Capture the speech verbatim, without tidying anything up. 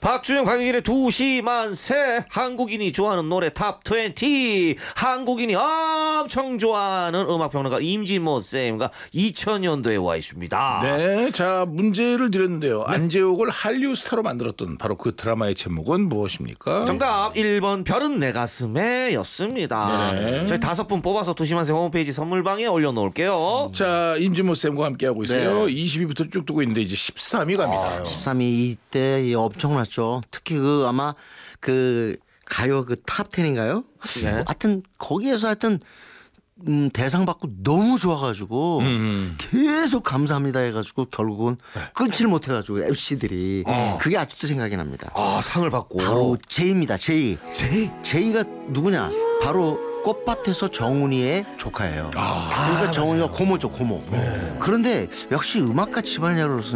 박주영 박영일의 두시 만세. 한국인이 좋아하는 노래 탑 이십. 한국인이 엄청 좋아하는 음악평론가 임진모 쌤과 이천 년도에 와 있습니다. 네, 자 문제를 드렸는데요. 네. 안재욱을 한류 스타로 만들었던 바로 그 드라마의 제목은 무엇입니까? 정답 일 번 별은 내 가슴에 였습니다. 네. 저희 다섯 분 뽑아서 두시만세 홈페이지 선물방에 올려놓을게요. 자 임진모 쌤과 함께하고 있어요. 네. 이십 위부터 쭉 두고 있는데 이제 십삼 위 갑니다. 아, 십삼 위 이때 엄청났죠. 특히 그 아마 그 가요 그 탑 텐인가요? 네. 하여튼 거기에서 하여튼 음, 대상 받고 너무 좋아가지고 음. 계속 감사합니다 해가지고 결국은 끊지를 못해가지고 엠씨들이 어. 그게 아직도 생각이 납니다. 아 상을 받고 바로 제이입니다. 제이. 제이? 제이가 누구냐? 바로 꽃밭에서 정훈이의 조카예요. 아, 그러니까 정훈이가 고모죠 고모. 네. 그런데 역시 음악가 집안이라서